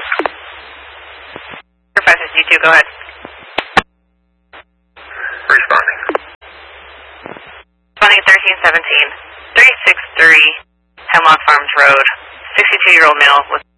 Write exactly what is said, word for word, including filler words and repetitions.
Cruise. five six two, go ahead. Responding. Responding thirteen seventeen, three six three Hemlock Farms Road, sixty-two-year-old male with